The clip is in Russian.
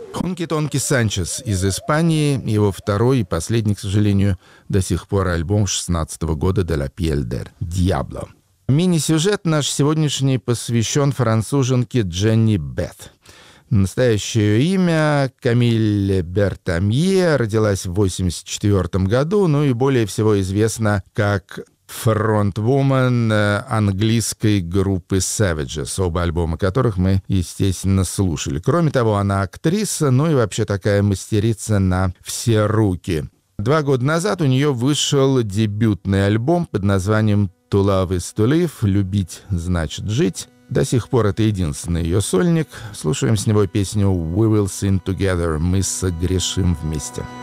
Хонки-Тонки Санчес из Испании, его второй и последний, к сожалению, до сих пор альбом 2016 года «De la piel del diablo». Мини-сюжет наш сегодняшний посвящен француженке Дженни Бет. Настоящее имя Камиль Бертамье, родилась в 1984 году, ну и более всего известна как фронтвумен английской группы Savages, оба альбома которых мы, естественно, слушали. Кроме того, она актриса, ну и вообще такая мастерица на все руки. 2 года назад у нее вышел дебютный альбом под названием «To love is to live», «Любить значит жить». До сих пор это единственный ее сольник. Слушаем с него песню «We will sin together», «Мы согрешим вместе».